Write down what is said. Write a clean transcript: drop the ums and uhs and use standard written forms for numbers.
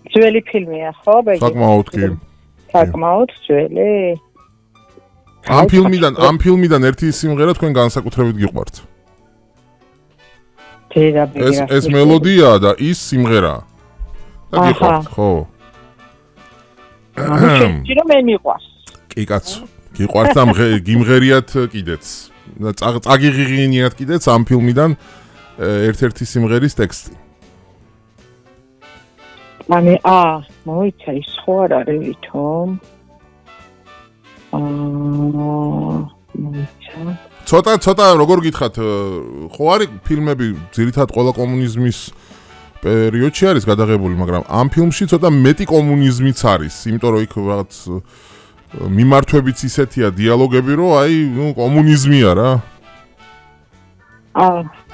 ძველი ფილმია, ხო, ბეგი? საკმაოდ კი. საკმაოდ ძველი. ამ ფილმიდან ერთი სიმღერა თქვენ განსაკუთრებით გიყვართ. ეს მელოდია და ის სიმღერა. და გიყვართ, ხო? შეიძლება მე მიყვარს. კი კაცო, გიყვართ და გიმღერიათ კიდეც. წაგიღიღინიათ კიდეც ამ ფილმიდან ერთ-ერთი სიმღერის ტექსტი. მოიცა ის ხო არ არის ვითომ? მოიცა. ცოტა როგორ გითხრათ, ხო არის ფილმები ძირითადად ყველა კომუნიზმის პერიოდში არის გადაღებული, მაგრამ ამ ფილმში ცოტა მეტი კომუნიზმიც არის, იმიტომ რომ იქ რაღაც მიმართვებიც ისეთია, დიალოგები, რომ კომუნიზმია რა.